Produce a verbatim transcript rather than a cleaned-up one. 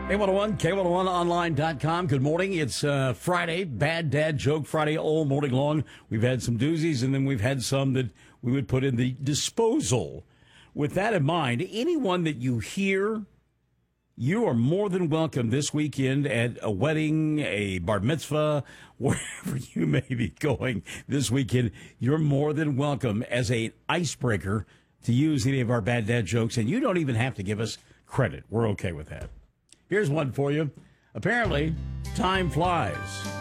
K one oh one, K one oh one online dot com. Good morning. It's uh, Friday, Bad Dad Joke Friday all morning long. We've had some doozies, and then we've had some that we would put in the disposal. With that in mind, anyone that you hear, you are more than welcome this weekend at a wedding, a bar mitzvah, wherever you may be going this weekend. You're more than welcome as an icebreaker to use any of our Bad Dad jokes, and you don't even have to give us credit. We're okay with that. Here's one for you. Apparently, time flies.